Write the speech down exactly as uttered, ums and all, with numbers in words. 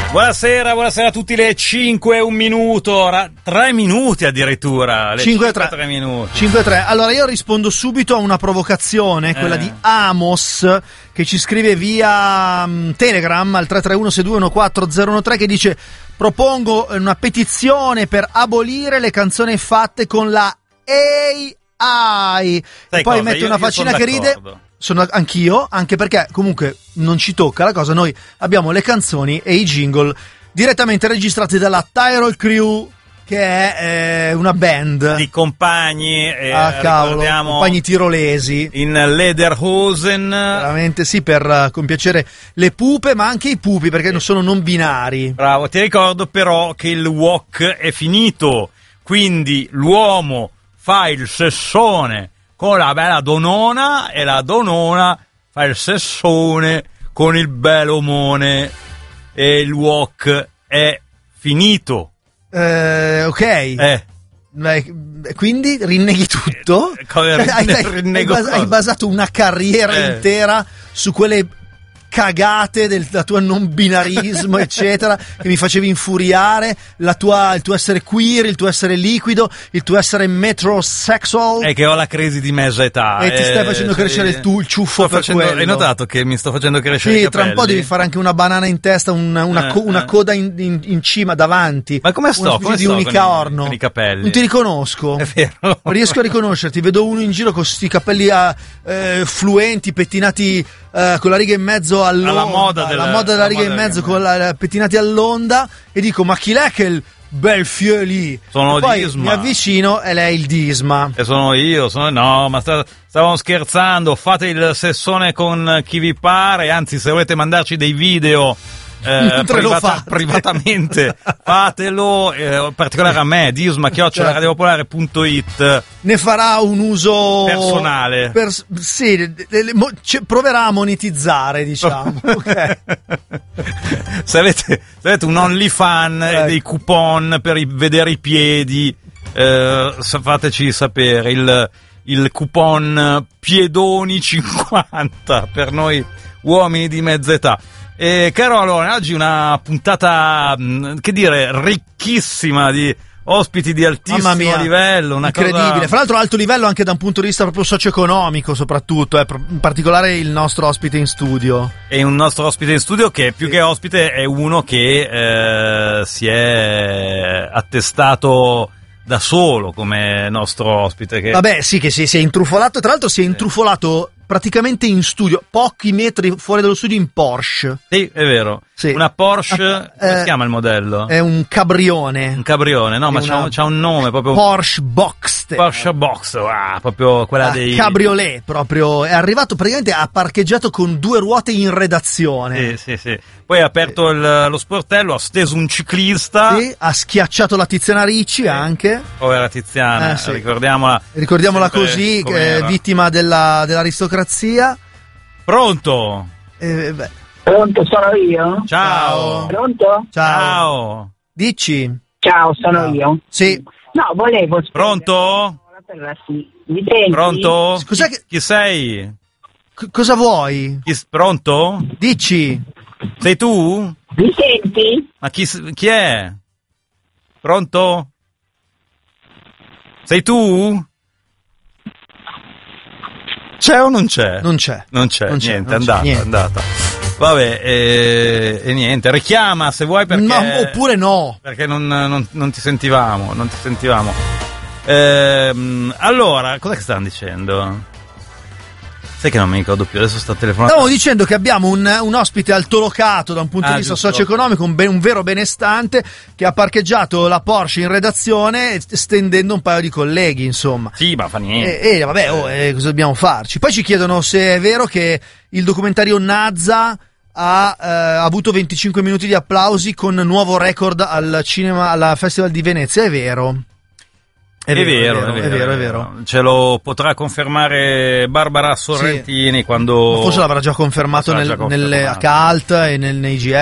Buonasera, buonasera a tutti, le cinque e un minuto, tre minuti addirittura, le cinque e tre minuti. cinque e tre. Allora io rispondo subito a una provocazione, quella eh. di Amos, che ci scrive via um, Telegram al tre tre uno sei due uno quattro zero uno tre, che dice: propongo una petizione per abolire le canzoni fatte con la A I. Sai e poi cosa? mette io, una io faccina sono che ride. d'accordo. Sono anch'io, anche perché comunque non ci tocca la cosa. Noi abbiamo le canzoni e i jingle direttamente registrati dalla Tyrol Crew, che è eh, una band di compagni, eh, ah cavolo, compagni tirolesi in Lederhosen, veramente sì, per uh, compiacere le pupe, ma anche i pupi, perché non sono non binari. Bravo. Ti ricordo però che il wok è finito, quindi l'uomo fa il sessone con la bella donona e la donona fa il sessone con il bel omone, e il wok è finito. Eh, ok. Eh. Beh, quindi rinneghi tutto? Eh, come hai, hai, rinnego hai, bas- hai basato una carriera eh. intera su quelle cagate del la tua non binarismo eccetera, che mi facevi infuriare, la tua, il tuo essere queer, il tuo essere liquido, il tuo essere metrosexual. È che ho la crisi di mezza età e ti stai facendo cioè, crescere il, tu, il ciuffo per facendo, quello. Hai notato che mi sto facendo crescere sì, i capelli? tra un po' devi fare anche una banana in testa, una, una, eh, co- una eh. coda in, in, in cima davanti. Ma come sto? Una specie Come di sto unicorno con i, con i capelli? Non ti riconosco. È vero. Non riesco a riconoscerti. Vedo uno in giro con questi capelli uh, eh, fluenti, pettinati uh, con la riga in mezzo all'onda, alla moda della, la moda della riga in mezzo, con la, pettinati all'onda, e dico: ma chi l'è che è il bel fieu lì? Sono e poi Disma. mi avvicino e lei è il Disma. E sono io, sono... no, ma sta... stavamo scherzando. Fate il sessone con chi vi pare, anzi, se volete mandarci dei video eh, privata... privatamente fatelo, eh, in particolare a me, disma chiocciola radiopolare punto it. Ne farà un uso personale. Per, sì, le, le, mo, c- proverà a monetizzare, diciamo. Okay. se, avete, se avete un OnlyFan e ecco. dei coupon per i, vedere i piedi, eh, fateci sapere. Il, il coupon Piedoni cinquanta per noi uomini di mezza età. E caro allora, oggi una puntata, che dire, ricchissima di ospiti di altissimo livello, una incredibile. Cosa... Fra l'altro alto livello anche da un punto di vista proprio socio-economico, soprattutto, eh, in particolare il nostro ospite in studio. E un nostro ospite in studio che più sì. che ospite è uno che eh, si è attestato da solo come nostro ospite. Che... Vabbè, sì, che si, si è intrufolato, tra l'altro si è intrufolato praticamente in studio, pochi metri fuori dallo studio, in Porsche. Sì, è vero. Sì. Una Porsche, ah, come eh, si chiama il modello? È un cabrione. Un cabrione, no, è ma c'ha un, c'ha un nome proprio. Porsche Boxster. Porsche Boxster, ah, proprio quella ah, dei... Cabriolet, proprio. È arrivato praticamente, ha parcheggiato con due ruote in redazione. Sì, sì, sì. Poi ha aperto il, lo sportello, ha steso un ciclista. Sì, ha schiacciato la Tiziana Ricci sì. anche. Povera Tiziana, eh, sì. ricordiamola. Ricordiamola così, che è vittima della, dell'aristocrazia. Pronto? Eh, beh. Pronto, sono io? Ciao. Pronto? Ciao. Ciao. Dici? Ciao, sono Ciao. io. Sì. No, volevo... Pronto? Mi senti? Pronto? Cos'è che... Chi sei? C- cosa vuoi? Chi... Pronto? Dici? Sei tu? Mi senti? Ma chi, chi è? Pronto? Sei tu? C'è o non c'è? Non c'è. Non c'è, non c'è niente, non è andata, c'è, niente. è andata. Vabbè, e, e niente, richiama se vuoi perché... Ma, oppure no. Perché non, non, non ti sentivamo, non ti sentivamo. Ehm, allora, cosa che stanno dicendo? Sai che non mi ricordo più, adesso sta telefonando. Stavo dicendo che abbiamo un, un ospite altolocato da un punto ah, di vista giusto. socio-economico, un, be- un vero benestante, che ha parcheggiato la Porsche in redazione stendendo un paio di colleghi, insomma. Sì, ma fa niente. E, e vabbè, oh, eh, cosa dobbiamo farci? Poi ci chiedono se è vero che il documentario Nazza ha eh, avuto venticinque minuti di applausi con nuovo record al cinema, alla Festival di Venezia. È vero. È vero, è vero, è vero, è vero, è vero. Ce lo potrà confermare Barbara Sorrentini, sì. quando... Ma forse l'avrà già confermato, nel, già confermato. Nelle, a Cult e nel, nei G